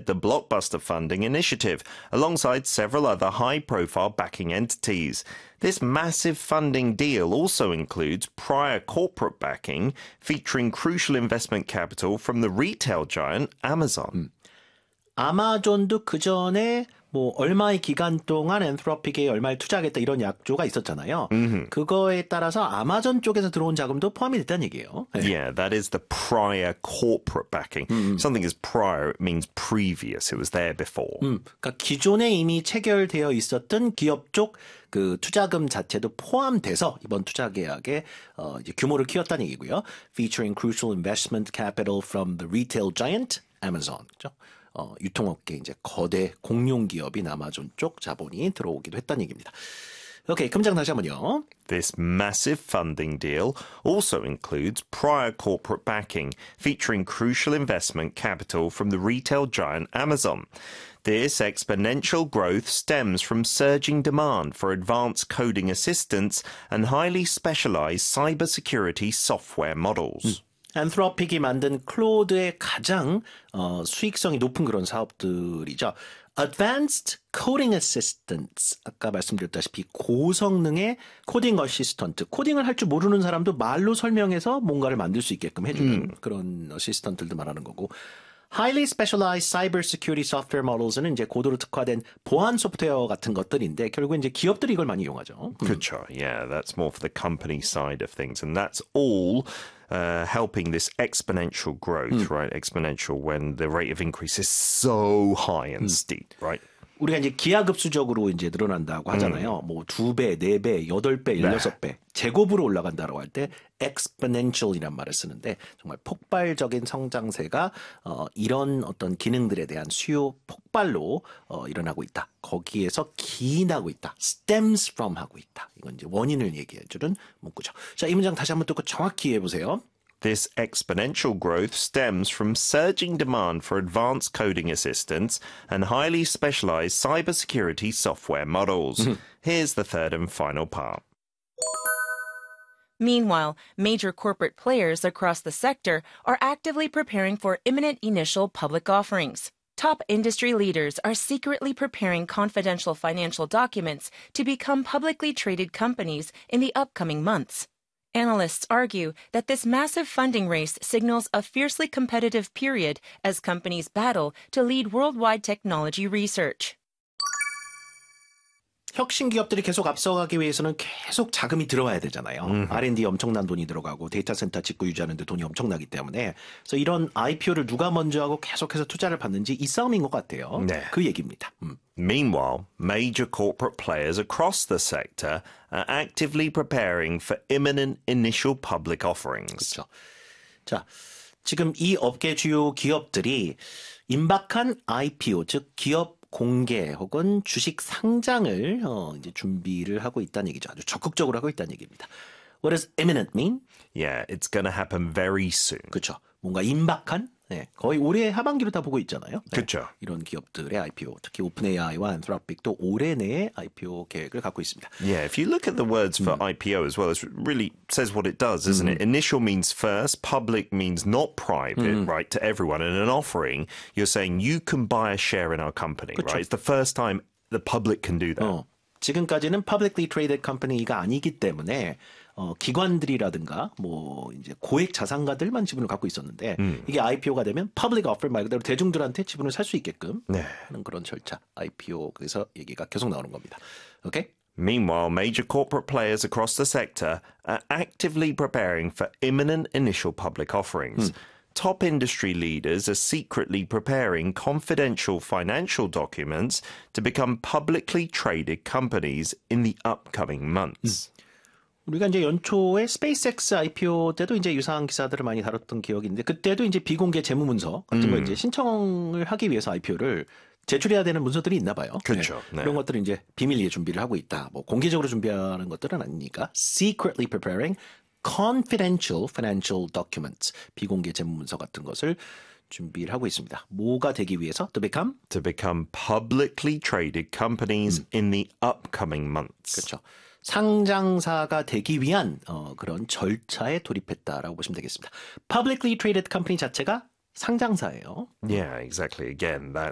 led the blockbuster funding initiative, alongside several other high-profile backing entities. This massive funding deal also includes prior corporate backing, featuring crucial investment capital from the retail giant Amazon. 아마존도 그 전에 뭐 얼마의 기간 동안 엔트로픽에 얼마를 투자하겠다 이런 약조가 있었잖아요. 그거에 따라서 아마존 쪽에서 들어온 자금도 포함이 됐다는 얘기예요. Yeah, that is the prior corporate backing. Something is prior, it means previous. It was there before. 그러니까 기존에 이미 체결되어 있었던 기업 쪽 그 투자금 자체도 포함돼서 이번 투자 계약에 이제 규모를 키웠다는 얘기고요. Featuring crucial investment capital from the retail giant Amazon. 그렇죠? 유통업계 이제 거대 공룡 기업인 아마존 쪽 자본이 들어오기도 했다는 얘기입니다. 오케이, 금장 다시 한번요. This massive funding deal also includes prior corporate backing, featuring crucial investment capital from the retail giant Amazon. This exponential growth stems from surging demand for advanced coding assistance and highly specialized cybersecurity software models. 안트로픽이 만든 클로드의 가장 수익성이 높은 그런 사업들이죠. Advanced Coding Assistance, 아까 말씀드렸다시피 고성능의 코딩 어시스턴트, 코딩을 할 줄 모르는 사람도 말로 설명해서 뭔가를 만들 수 있게끔 해주는 그런 어시스턴트들도 말하는 거고, Highly Specialized Cybersecurity Software Models는 이제 고도로 특화된 보안 소프트웨어 같은 것들인데 결국 이제 기업들이 이걸 많이 이용하죠. 그렇죠. Yeah, that's more for the company side of things, and that's all helping this exponential growth, right? Exponential when the rate of increase is so high and steep, right? 우리가 이제 기하급수적으로 이제 늘어난다고 하잖아요. 뭐 2배, 4배, 8배, 16배 제곱으로 올라간다고 할 때 exponential이란 말을 쓰는데 정말 폭발적인 성장세가 이런 어떤 기능들에 대한 수요 폭발로 일어나고 있다. 거기에서 기인하고 있다. stems from 하고 있다. 이건 이제 원인을 얘기해 주는 문구죠. 자, 이 문장 다시 한번 듣고 정확히 해보세요. This exponential growth stems from surging demand for advanced coding assistance and highly specialized cybersecurity software models. Here's the third and final part. Meanwhile, major corporate players across the sector are actively preparing for imminent initial public offerings. Top industry leaders are secretly preparing confidential financial documents to become publicly traded companies in the upcoming months. Analysts argue that this massive funding race signals a fiercely competitive period as companies battle to lead worldwide technology research. 혁신 기업들이 계속 앞서가기 위해서는 계속 자금이 들어와야 되잖아요. R&D 엄청난 돈이 들어가고 데이터 센터 짓고 유지하는 데 돈이 엄청나기 때문에 그래서 이런 IPO를 누가 먼저 하고 계속해서 투자를 받는지 이 싸움인 것 같아요. 네. 그 얘기입니다. Meanwhile, major corporate players across the sector are actively preparing for imminent initial public offerings. 그렇죠. 자, 지금 이 업계 주요 기업들이 임박한 IPO, 즉 기업 공개 혹은 주식 상장을 이제 준비를 하고 있다는 얘기죠. 아주 적극적으로 하고 있다는 얘기입니다. What does imminent mean? Yeah, it's going to happen very soon. 그렇죠. 뭔가 임박한? 네, 거의 올해 하반기로 다 보고 있잖아요. 네, 그렇죠. 이런 기업들의 IPO, 특히 오픈AI와 안트로픽도 올해 내에 IPO 계획을 갖고 있습니다. Yeah, if you look at the words for IPO as well, it really says what it does, isn't it? Initial means first, public means not private, right, to everyone. And an offering, you're saying you can buy a share in our company, 그쵸. right? It's the first time the public can do that. 지금까지는 publicly traded company가 아니기 때문에 기관들이라든가 뭐 이제 고액 자산가들만 지분을 갖고 있었는데 이게 IPO가 되면 public offer 말 그대로 대중들한테 지분을 살 수 있게끔 하는 그런 절차 IPO 그래서 얘기가 계속 나오는 겁니다. 오케이? Meanwhile, major corporate players across the sector are actively preparing for imminent initial public offerings. Top industry leaders are secretly preparing confidential financial documents to become publicly traded companies in the upcoming months. 우리가 이제 연초에 스페이스X IPO 때도 이제 유사한 기사들을 많이 다뤘던 기억이 있는데 그때도 이제 비공개 재무문서 같은 거 이제 신청을 하기 위해서 IPO를 제출해야 되는 문서들이 있나 봐요. 그렇죠. 네. 네. 그런 것들을 이제 비밀리에 준비를 하고 있다. 뭐 공개적으로 준비하는 것들은 아니니까 secretly preparing confidential financial documents 비공개 재무문서 같은 것을 준비를 하고 있습니다. 뭐가 되기 위해서? To become publicly traded companies in the upcoming months. 그렇죠. 상장사가 되기 위한 그런 절차에 돌입했다라고 보시면 되겠습니다. Publicly traded company 자체가 상장사예요. Yeah, exactly. Again,